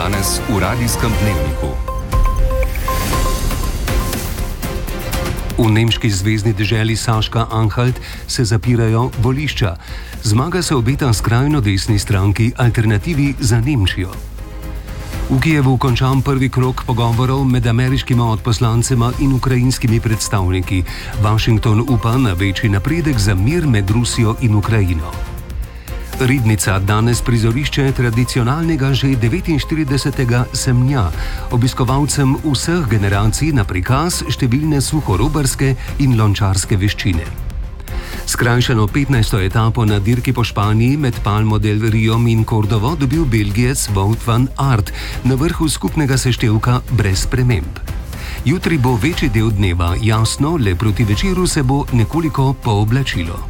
Danes v radijskem dnevniku. V nemški zvezni deželi Saška-Anhalt se zapirajo volišča. Zmaga se obeta skrajno desni stranki Alternativi za Nemčijo. V Kijevu končan prvi krog pogovorov med ameriškima odposlancema in ukrajinskimi predstavniki. Washington upa na večji napredek za mir med Rusijo in Ukrajino. Ribnica danes prizorišče tradicionalnega že 49. semnja, obiskovalcem vseh generacij na prikaz številne suhorobarske in lončarske veščine. Skrajšano 15. etapo na dirki po Španiji med Palmo del Riom in Kordovo dobil Belgijec Wout van Aert na vrhu skupnega seštevka brez sprememb. Jutri bo večji del dneva jasno, le proti večeru se bo nekoliko pooblačilo.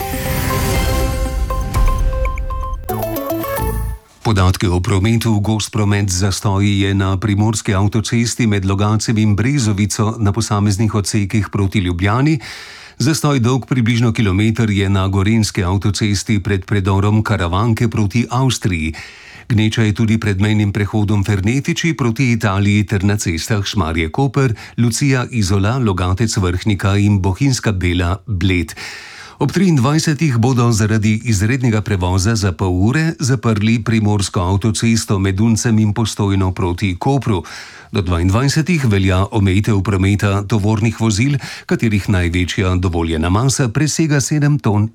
Podatke o prometu. Gost promet zastoji je na primorski avtocesti med Logatcem in Brezovico na posameznih odsekih proti Ljubljani. Zastoj dolg približno kilometer je na gorenjski avtocesti pred predorom Karavanke proti Avstriji. Gneča je tudi pred mejnim prehodom Fernetiči proti Italiji ter na cestah Šmarje-Koper, Lucija, Izola, Logatec, Vrhnika in Bohinjska Bela, Bled. Ob 23. bodo zaradi izrednega prevoza za pol ure zaprli primorsko avtocesto med Uncem in Postojno proti Kopru. Do 22. velja omejitev prometa tovornih vozil, katerih največja dovoljena masa presega 7,5 ton.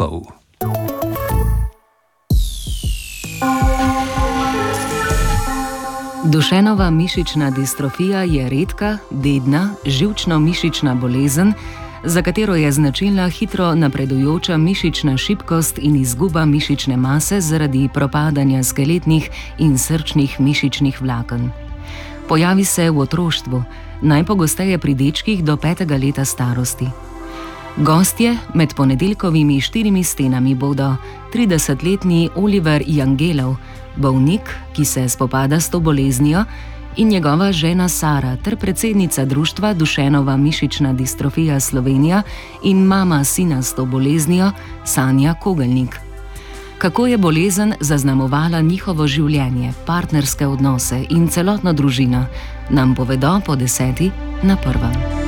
Dušenova mišična distrofija je redka, dedna, živčno-mišična bolezen, za katero je značilna hitro napredujoča mišična šibkost in izguba mišične mase zaradi propadanja skeletnih in srčnih mišičnih vlaken. Pojavi se v otroštvu, najpogosteje pri dečkih do 5. leta starosti. Gostje med ponedeljkovimi 4 stenami bodo 30-letni Oliver Jangelov, bolnik, ki se spopada s to boleznijo, in njegova žena Sara ter predsednica društva Dušenova mišična distrofija Slovenija in mama sina s to boleznijo Sanja Kogelnik. Kako je bolezen zaznamovala njihovo življenje, partnerske odnose in celotno družino, nam povedo po 10. na 1.